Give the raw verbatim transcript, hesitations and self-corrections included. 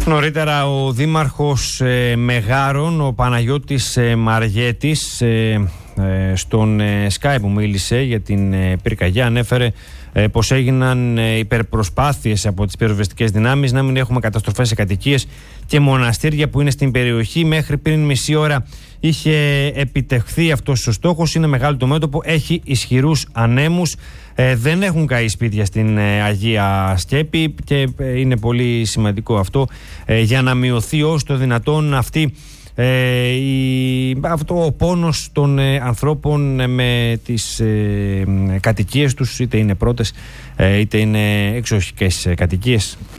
Νωρίτερα ο Δήμαρχος ε, Μεγάρων, ο Παναγιώτης ε, Μαργέτης, ε, ε, στον ε, Sky που μίλησε για την ε, πυρκαγιά, ανέφερε ε, πως έγιναν ε, υπερπροσπάθειες από τις πυροσβεστικές δυνάμεις να μην έχουμε καταστροφές σε κατοικίες και μοναστήρια που είναι στην περιοχή. Μέχρι πριν μισή ώρα είχε επιτευχθεί αυτός ο στόχος. Είναι μεγάλο το μέτωπο, έχει ισχυρούς ανέμους. Ε, δεν έχουν καεί σπίτια στην ε, Αγία Σκέπη και ε, είναι πολύ σημαντικό αυτό ε, για να μειωθεί όσο το δυνατόν αυτή, ε, η, αυτό ο πόνος των ε, ανθρώπων ε, με τις ε, κατοικίες τους, είτε είναι πρώτες ε, είτε είναι εξοχικές ε, κατοικίες.